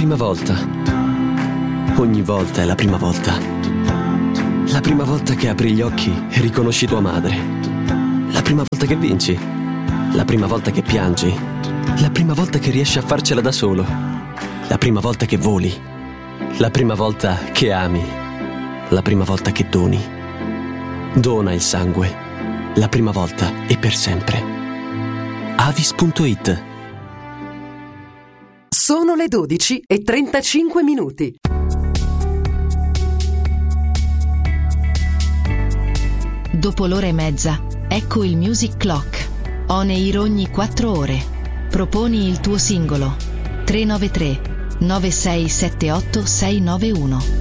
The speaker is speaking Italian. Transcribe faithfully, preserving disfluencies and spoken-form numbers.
prima volta. Ogni volta è la prima volta. La prima volta che apri gli occhi e riconosci tua madre. La prima volta che vinci. La prima volta che piangi. La prima volta che riesci a farcela da solo. La prima volta che voli. La prima volta che ami. La prima volta che doni. Dona il sangue. La prima volta e per sempre. Avis punto it. Sono le dodici e trentacinque minuti. Dopo l'ora e mezza, ecco il Music Clock. On air ogni quattro ore. Proponi il tuo singolo. tre nove tre nove sei sette otto sei nove uno.